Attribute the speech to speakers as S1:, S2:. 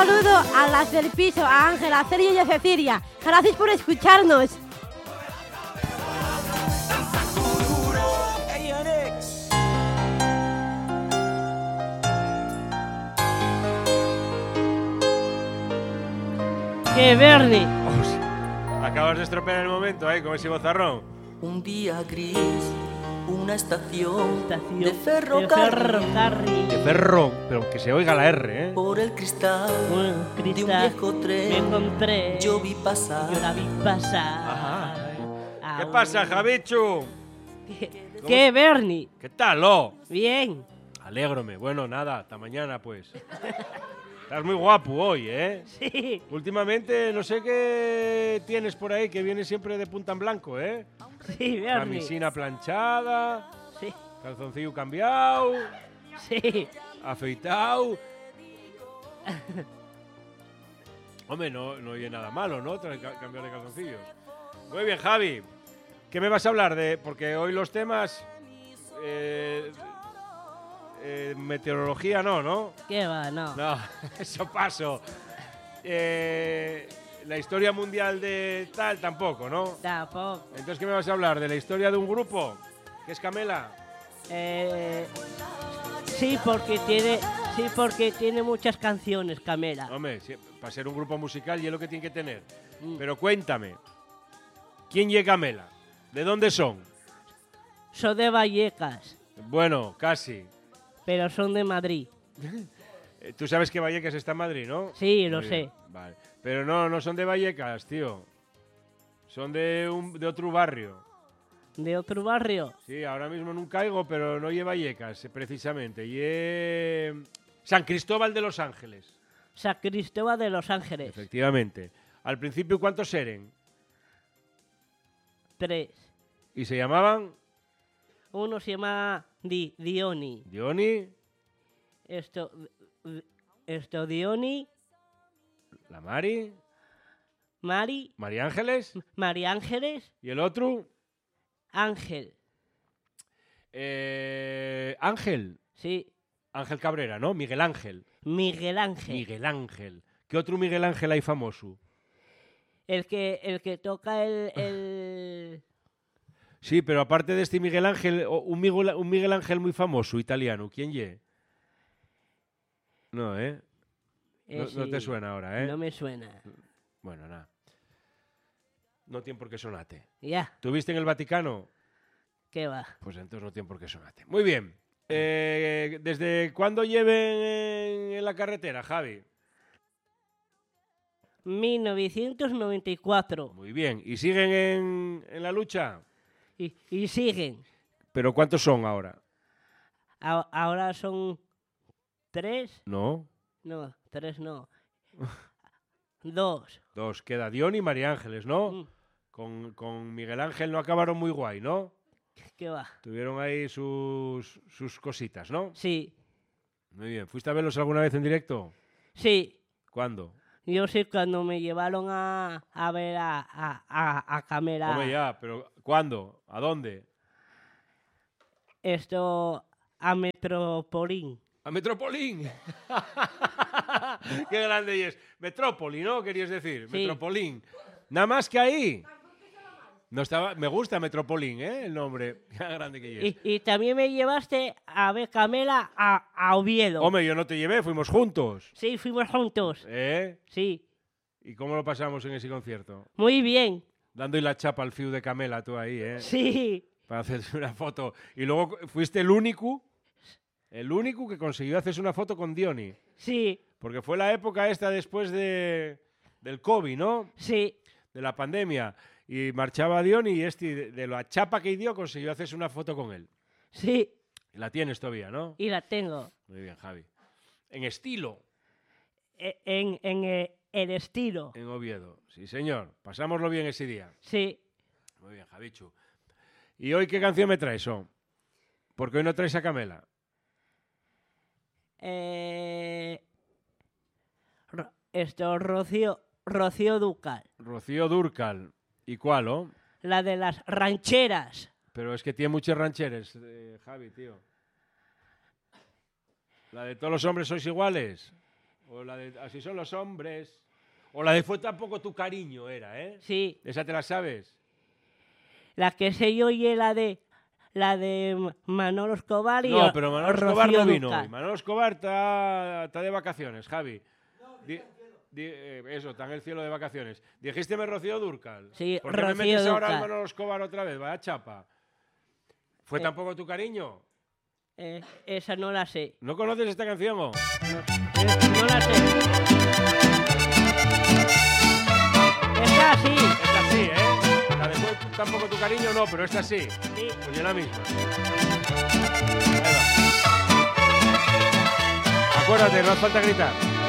S1: saludo a las del piso, a Ángela, a Sergio y a Cecilia. Gracias por escucharnos.
S2: ¡Qué Bernie!
S3: Acabas de estropear el momento, con ese bozarrón.
S4: Un día gris, una estación de
S2: De
S4: ferrocarril.
S3: De perro, pero que se oiga la R,
S4: Por el cristal
S2: Un
S4: de un
S2: cristal
S4: viejo tren
S2: me encontré.
S4: yo vi pasar.
S2: Yo la vi pasar.
S3: Ajá.
S2: Ah,
S3: ¿Qué pasa, Javichu?
S2: ¿Qué, Bernie?
S3: ¿Qué tal, lo?
S2: Bien.
S3: Alégrome. Bueno, nada, hasta mañana, pues. Estás muy guapo hoy,
S2: Sí.
S3: Últimamente, no sé qué tienes por ahí, que viene siempre de punta en blanco,
S2: Sí, Bernie.
S3: Camisina planchada,
S2: Sí.
S3: calzoncillo cambiado,
S2: Sí.
S3: afeitado. Hombre, no oye nada malo, ¿no? Cambiar de calzoncillos. Muy bien, Javi. ¿Qué me vas a hablar de...? Porque hoy los temas... meteorología no.
S2: ¿Qué va? No.
S3: No, eso paso. La historia mundial de tal tampoco, ¿no?
S2: Tampoco.
S3: Entonces, ¿qué me vas a hablar? ¿De la historia de un grupo? ¿Qué es Camela?
S2: Sí, porque tiene muchas canciones, Camela.
S3: Hombre, para ser un grupo musical y es lo que tiene que tener. Pero cuéntame, ¿quién llega Camela? ¿De dónde son?
S2: Son de Vallecas,
S3: Bueno, casi.
S2: pero son de Madrid.
S3: Tú sabes que Vallecas está en Madrid, ¿no?
S2: Sí, lo
S3: Muy
S2: sé.
S3: bien, vale. Pero no son de Vallecas, tío. Son de otro barrio.
S2: ¿De otro barrio?
S3: Sí, ahora mismo no caigo, pero no lleva Vallecas, precisamente. San Cristóbal de los Ángeles.
S2: San Cristóbal de los Ángeles.
S3: Efectivamente. Al principio, ¿cuántos eran?
S2: 3.
S3: ¿Y se llamaban?
S2: Uno se llama Dioni.
S3: Dioni,
S2: Esto Dioni,
S3: la Mari,
S2: Mari,
S3: María Ángeles
S2: María Ángeles,
S3: y el otro,
S2: Ángel.
S3: Ángel.
S2: Sí,
S3: Ángel Cabrera, ¿no? Miguel Ángel.
S2: Miguel Ángel.
S3: Miguel Ángel. ¿Qué otro Miguel Ángel hay famoso?
S2: El que toca el...
S3: Sí, pero aparte de este Miguel Ángel, un Miguel Ángel muy famoso, italiano, ¿quién ye? No, ¿eh? No
S2: sí,
S3: te suena ahora, ¿eh?
S2: No me suena.
S3: Bueno, nada. No tiene por qué sonate.
S2: Ya,
S3: ¿Tuviste en el Vaticano?
S2: ¿qué va?
S3: Pues entonces no tiene por qué sonate. Muy bien. ¿Desde cuándo lleven en la carretera, Javi?
S2: 1994.
S3: Muy bien. ¿Y siguen en la lucha?
S2: Y siguen.
S3: ¿Pero cuántos son ahora?
S2: Ahora son 3.
S3: No.
S2: No, 3 no. 2.
S3: Dos. Queda Dion y María Ángeles, ¿no? Con Miguel Ángel no acabaron muy guay, ¿no?
S2: ¿Qué va?
S3: Tuvieron ahí sus cositas, ¿no?
S2: Sí,
S3: Muy bien. ¿Fuiste a verlos alguna vez en directo?
S2: sí.
S3: ¿Cuándo?
S2: Yo sé cuando me llevaron a ver a Camela.
S3: Hombre, ya, pero ¿cuándo? ¿A dónde?
S2: Esto a Metropolín.
S3: ¡A Metropolín! ¡Qué grande es! Metrópoli, ¿no? Querías decir.
S2: Sí.
S3: Metropolín. Nada más que ahí. No estaba, me gusta Metropolín, ¿eh? El nombre. Qué grande que es.
S2: Y también me llevaste a ver Camela a Oviedo.
S3: Hombre, yo no te llevé, fuimos juntos.
S2: Sí, fuimos juntos.
S3: ¿Eh?
S2: Sí,
S3: ¿Y cómo lo pasamos en ese concierto?
S2: muy bien.
S3: Dando la chapa al fiu de Camela, tú ahí, ¿eh?
S2: Sí,
S3: Para hacerse una foto. Y luego fuiste el único que consiguió hacerse una foto con Dioni.
S2: sí,
S3: Porque fue la época esta después del COVID, ¿no?
S2: sí,
S3: De la pandemia. Y marchaba Dioni y de la chapa que dio, consiguió hacerse una foto con él.
S2: sí.
S3: Y la tienes todavía, ¿no?
S2: Y la tengo.
S3: Muy bien, Javi. En estilo,
S2: En el estilo.
S3: en Oviedo. Sí, señor. Pasámoslo bien ese día.
S2: Sí.
S3: Muy bien, Javichu. ¿Y hoy qué canción me traes, oh? Porque hoy no traes a Camela.
S2: Rocío Dúrcal.
S3: Rocío Dúrcal. ¿Y cuál, oh?
S2: La de las rancheras.
S3: Pero es que tiene muchos rancheres, Javi, tío. ¿La de todos los hombres sois iguales? O la de Así son los hombres. O la de Fue tampoco tu cariño era, ¿eh?
S2: Sí.
S3: ¿Esa te la sabes?
S2: La que sé yo y la de Manolo Escobar y
S3: No, pero Manolo Escobar
S2: Rocío
S3: no vino
S2: Dúrcal.
S3: hoy. Manolo Escobar está de vacaciones, Javi. Eso, está en el cielo de vacaciones. Dijésteme Rocío Dúrcal.
S2: Sí,
S3: ¿Por qué me
S2: Rocío
S3: metes ahora al
S2: Dúrcal.
S3: Manolo Escobar otra vez? Vaya chapa. ¿Fue tampoco tu cariño?
S2: Esa no la sé.
S3: ¿No conoces esta canción?
S2: No la sé. Esta sí.
S3: Esta sí, ¿eh? La de Fue tampoco tu cariño no, pero esta sí.
S2: Sí.
S3: Pues yo la misma. Ahí va. Acuérdate, no hace falta gritar.